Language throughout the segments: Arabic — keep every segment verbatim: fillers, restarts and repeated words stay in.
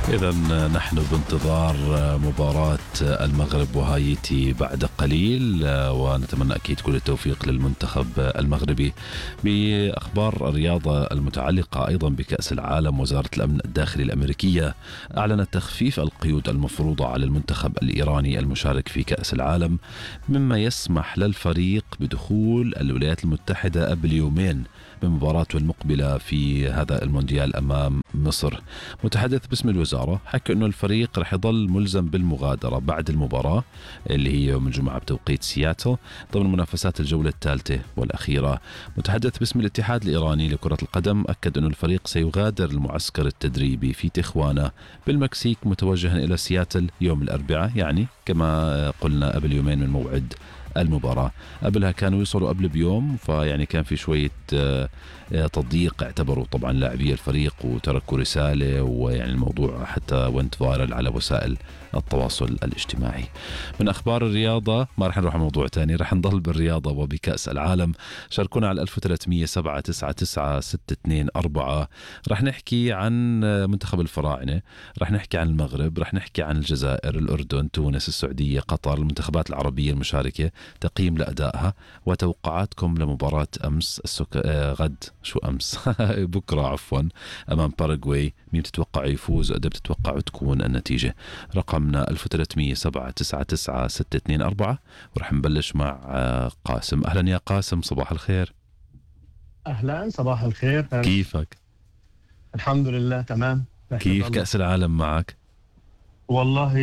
إذا نحن بانتظار مباراة المغرب وهايتي بعد قليل، ونتمنى أكيد كل التوفيق للمنتخب المغربي. بأخبار الرياضة المتعلقة أيضا بكأس العالم، وزارة الأمن الداخلي الأمريكية أعلنت تخفيف القيود المفروضة على المنتخب الإيراني المشارك في كأس العالم، مما يسمح للفريق بدخول الولايات المتحدة قبل يومين بمباراته المقبلة في هذا المونديال أمام مصر. متحدث باسم الوزارة حكى أنه الفريق رح يظل ملزم بالمغادرة بعد المباراة اللي هي يوم الجمعة بتوقيت سياتل ضمن منافسات الجولة الثالثة والأخيرة. متحدث باسم الاتحاد الإيراني لكرة القدم أكد أنه الفريق سيغادر المعسكر التدريبي في تخوانا بالمكسيك متوجها إلى سياتل يوم الأربعاء، يعني كما قلنا قبل يومين من موعد المباراة. قبلها كانوا يوصلوا قبل بيوم، فيعني كان في شوية تضييق اعتبروا طبعا لاعبي الفريق وتركوا رسالة، ويعني الموضوع حتى وانت فايرل على وسائل التواصل الاجتماعي. من أخبار الرياضة ما رح نروح على موضوع تاني، رح نضل بالرياضة وبكأس العالم. شاركونا على ألف وثلاثمية سبعة تسعة تسعة ستة اثنين أربعة. رح نحكي عن منتخب الفراعنة، رح نحكي عن المغرب، رح نحكي عن الجزائر، الأردن، تونس، السعودية، قطر، المنتخبات العربية المشاركة، تقييم لأدائها، وتوقعاتكم لمباراة أمس السك... آه غد شو أمس بكرة عفوا أمام باراغواي. مين بتتوقع يفوز وقد بتتوقعوا تكون النتيجة؟ رقمنا ألف وثلاثمية سبعة تسعة تسعة ستة اثنين أربعة. ورح نبلش مع قاسم. أهلا يا قاسم، صباح الخير. أهلا، صباح الخير. كيفك؟ الحمد لله تمام. كيف كأس العالم معك؟ والله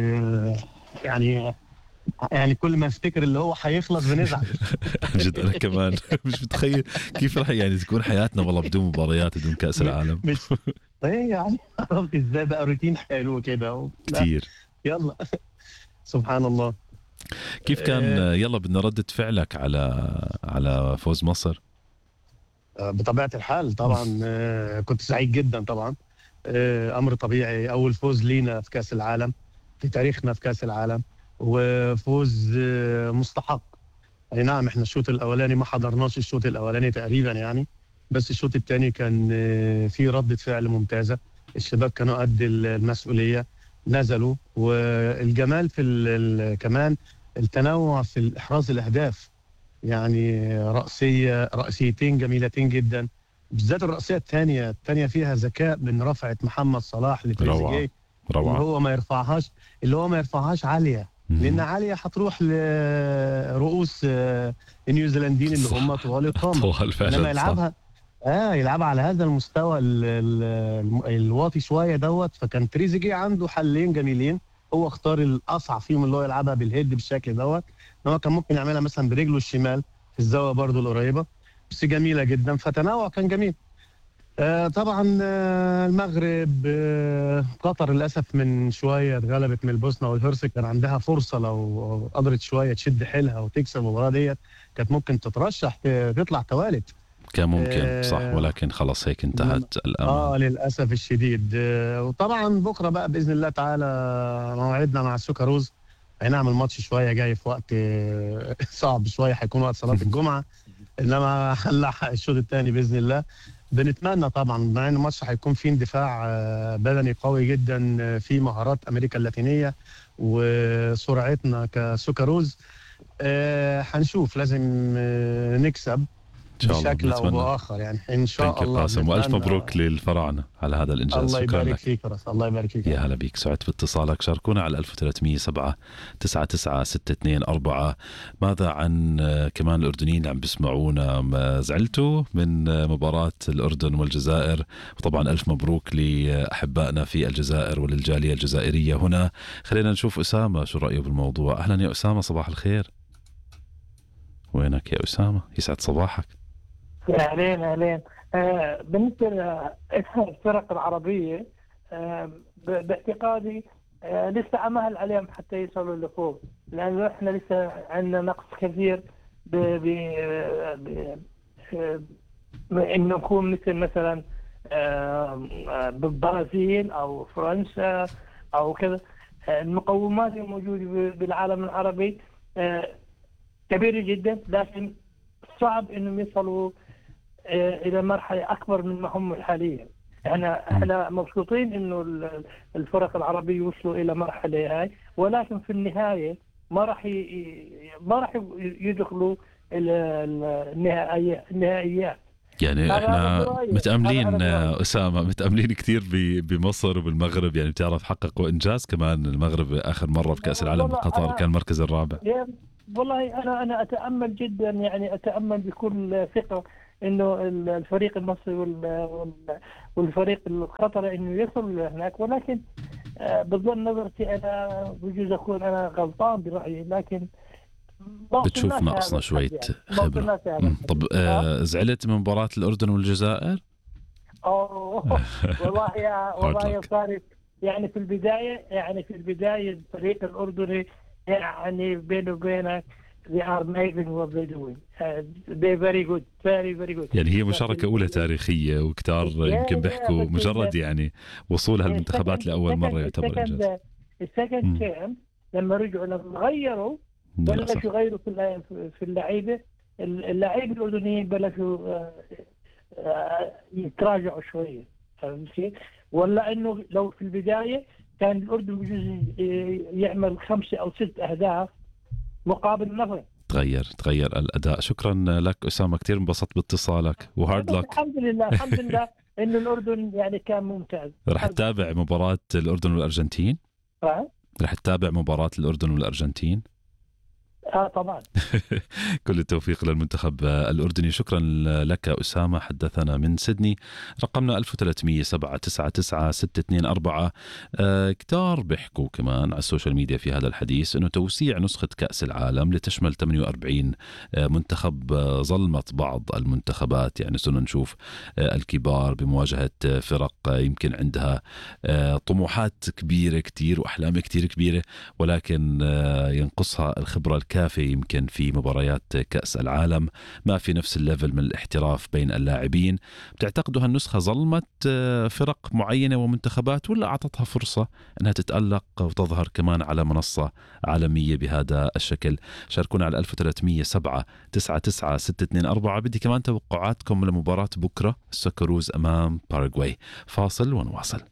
يعني يعني كل ما افتكر اللي هو حيخلص بنزعل. جد أنا كمان مش متخيل كيف رح يعني تكون حياتنا والله بدون مباريات بدون كأس العالم. مش طيب يعني عرفت ازاي بقى روتين حلو كده كتير. يلا سبحان الله. كيف كان يلا بدنا ردة فعلك على على فوز مصر؟ بطبيعة الحال طبعا كنت سعيد جدا طبعا، أمر طبيعي، أول فوز لينا في كأس العالم في تاريخنا في كأس العالم، وفوز مستحق. أي نعم احنا الشوط الأولاني ما حضرناش الشوط الأولاني تقريبا يعني، بس الشوط الثاني كان في ردة فعل ممتازة، الشباب كانوا قد المسؤولية نزلوا، والجمال في كمان التنوع في إحراز الأهداف، يعني رأسية رأسيتين جميلتين جدا، بالذات الرأسية الثانية الثانية فيها ذكاء من رفعة محمد صلاح لتريزيجيه، اللي هو ما يرفعهاش اللي هو ما يرفعهاش عالية، لأن عالية هتروح لرؤوس النيوزيلنديين اللي هم طوال القامة، لما يلعبها اه يلعبها على هذا المستوى ال ال الواطي شوية دوت. فكان تريزيجيه عنده حلين جميلين، هو اختار الأصعب فيهم اللي هو يلعبها بالهيد بالشكل دوت، هو كان ممكن يعملها مثلا برجله الشمال في الزاوية برضو القريبة، بس جميلة جدا، فتنوع كان جميل. آه طبعا آه المغرب آه قطر للأسف من شوية اتغلبت من البوسنة والهرسك، كان عندها فرصة لو قدرت شوية تشد حيلها وتكسب المباراة ديت كانت ممكن تترشح تطلع توالت، كان ممكن آه صح، ولكن خلاص هيك انتهت الأمل. اه للأسف الشديد. آه وطبعا بكرة بقى بإذن الله تعالى موعدنا مع السوكاروز. اي نعم الماتش شويه جاي في وقت صعب شويه، هيكون وقت صلاه الجمعه، انما هنلحق الشوط الثاني باذن الله. بنتمنى طبعا مع ان الماتش هيكون فيه اندفاع بدني قوي جدا، في مهارات امريكا اللاتينيه وسرعتنا كسوكاروز، هنشوف لازم نكسب بشكل او باخر يعني ان شاء الله. قاسم، والف مبروك للفراعنه على هذا الانجاز. الله يبارك فيك رس. الله يبارك فيك. يا هلا بيك، سعدت باتصالك. شاركونا على ألف وثلاثمية سبعة تسعة تسعة ستة اثنين أربعة. ماذا عن كمان الأردنيين اللي عم بيسمعونا؟ ما زعلتوا من مباراة الأردن والجزائر؟ وطبعا ألف مبروك لأحبائنا في الجزائر وللجالية الجزائرية هنا. خلينا نشوف أسامة شو رأيه بالموضوع. أهلا يا أسامة، صباح الخير. وينك يا أسامة؟ يسعد صباحك. أهلين أهلين. آه بالنسبة للفرق العربية آه باعتقادي آه لسه عمل عليهم حتى يوصلوا لفوق، لأنه إحنا لسه عندنا نقص كثير ب ب إنه نكون مثل مثلا آه بالبرازيل أو فرنسا أو كذا. آه المقومات الموجودة بالعالم العربي آه كبيرة جدا، لكن صعب إنهم يصلوا إلى مرحلة أكبر من ما هم حاليا. احنا احنا مبسوطين انه الفرق العربيه وصلوا الى مرحله هاي، ولكن في النهايه ما راح ما راح يدخلوا الى النهائيات. يعني احنا متأملين أسامة، متأملين كثير بمصر وبالمغرب، يعني بتعرف حققوا إنجاز كمان. المغرب آخر مرة في كأس العالم بقطر كان المركز الرابع. والله أنا أنا أتأمل جدا، يعني أتأمل بكل ثقة إنه الفريق المصري والفريق القطري إنه يصل هناك، ولكن بظن نظرتي أنا بجوز أكون أنا غلطان برأيي، لكن بتشوف ناقصنا شوية خبرة. طب آه زعلت من مباراة الأردن والجزائر؟ أوه والله يا والله يا صارت يعني في البداية يعني في البداية الفريق الأردني يعني بينه وبينك they are amazing what they're doing. Uh, they're very good, very very good. يعني هي مشاركة أولى تاريخية وكتار يمكن بيحكوا مجرد يعني وصولها المنتخبات لأول مرة يعتبر إنجاز. السكند تيرم لما رجعوا لما غيروا بلشوا يغيروا في في اللعيبه، اللعيبه الاردنيين بلشوا يتراجعوا شويه، فهمتي؟ ولا انه لو في البدايه كان الاردن بجوز يعمل خمسه او ست اهداف مقابل نفر. تغير تغير الاداء. شكرا لك اسامه، كثير انبسطت باتصالك وهارد لك. الحمد لله الحمد لله انه الاردن يعني كان ممتاز. رح تتابع مباراه الاردن والارجنتين؟ أه؟ رح تتابع مباراه الاردن والارجنتين؟ اه طبعا. كل التوفيق للمنتخب الأردني. شكرا لك أسامة، حدثنا من سيدني. رقمنا ألف وثلاثمية سبعة تسعة تسعة ستة اثنين أربعة. آه كتار بيحكوا كمان على السوشيال ميديا في هذا الحديث أنه توسيع نسخة كأس العالم لتشمل ثمانية وأربعين آه منتخب آه ظلمت بعض المنتخبات، يعني صرنا نشوف آه الكبار بمواجهة آه فرق آه يمكن عندها آه طموحات كبيرة كتير وأحلام كتير كبيرة، ولكن آه ينقصها الخبرة الكافية يمكن في مباريات كأس العالم. ما في نفس الليفل من الاحتراف بين اللاعبين. بتعتقدوا هالنسخة ظلمت فرق معينة ومنتخبات، ولا أعطتها فرصة أنها تتألق وتظهر كمان على منصة عالمية بهذا الشكل؟ شاركونا على ألف وثلاثمية سبعة تسعة تسعة ستة اثنين أربعة. بدي كمان توقعاتكم لمباراة بكرة السكروز أمام باراغواي. فاصل ونواصل.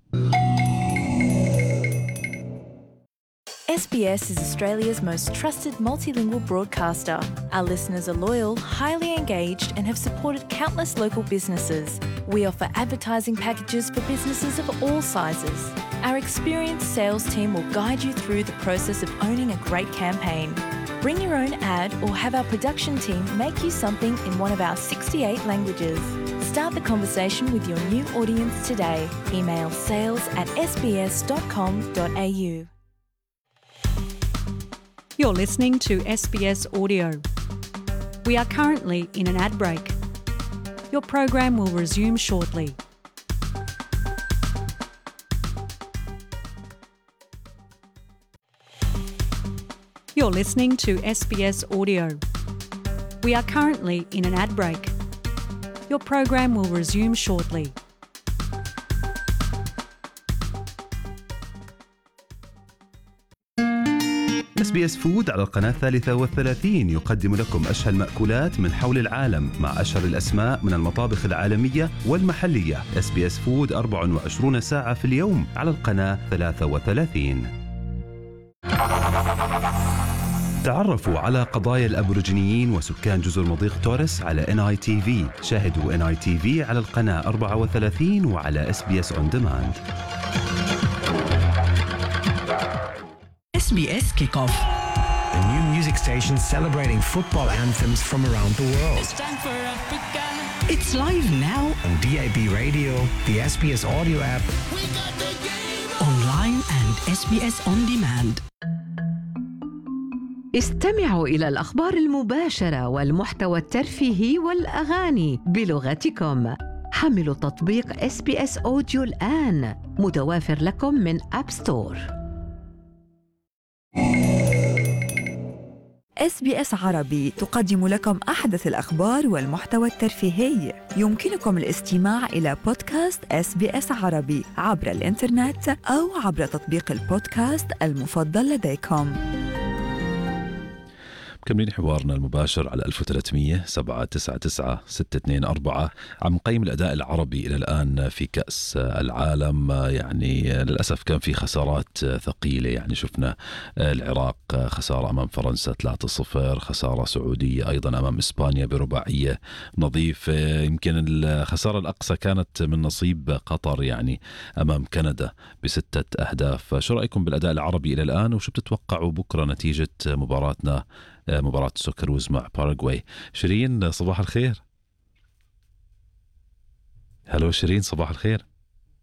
S B S is Australia's most trusted multilingual broadcaster. Our listeners are loyal, highly engaged, and have supported countless local businesses. We offer advertising packages for businesses of all sizes. Our experienced sales team will guide you through the process of owning a great campaign. Bring your own ad or have our production team make you something in one of our sixty-eight languages. Start the conversation with your new audience today. Email sales at s b s dot com dot a u. You're listening to S B S Audio. We are currently in an ad break. Your program will resume shortly. You're listening to S B S Audio. We are currently in an ad break. Your program will resume shortly. إس بي إس فود على القناة الثالثة والثلاثين يقدم لكم أشهى المأكولات من حول العالم مع أشهر الأسماء من المطابخ العالمية والمحلية. إس بي إس فود أربعة وعشرين ساعة في اليوم على القناة ثلاثة وثلاثين. تعرفوا على قضايا الأبوريجينيين وسكان جزر مضيق توريس على إن آي تي في. شاهدوا إن آي تي في على القناة أربعة وثلاثين وعلى إس بي إس On Demand. S B S Kickoff, the new music station celebrating football anthems from around the world. It's time for Africa. It's live now on D A B Radio, the S B S Audio app, We got the game online and S B S On Demand. استمعوا إلى الأخبار المباشرة والمحتوى الترفيهي والأغاني بلغتكم. حملوا تطبيق إس بي إس أوديو الآن، متوافر لكم من أب ستور. إس بي إس عربي تقدم لكم أحدث الأخبار والمحتوى الترفيهي. يمكنكم الاستماع إلى بودكاست إس بي إس عربي عبر الإنترنت أو عبر تطبيق البودكاست المفضل لديكم. مكملين حوارنا المباشر على ألف وثلاثمية سبعة تسعة تسعة ستة اثنين أربعة عم نقيم الأداء العربي إلى الآن في كأس العالم. يعني للأسف كان في خسارات ثقيلة، يعني شفنا العراق خسارة أمام فرنسا ثلاثة صفر، خسارة سعودية أيضا أمام إسبانيا برباعية نظيف. يمكن الخسارة الأقصى كانت من نصيب قطر يعني أمام كندا بستة أهداف. شو رأيكم بالأداء العربي إلى الآن، وشو بتتوقعوا بكرة نتيجة مباراتنا مباراة السوكروز مع باراغواي؟ شيرين صباح الخير. هلو شيرين صباح الخير.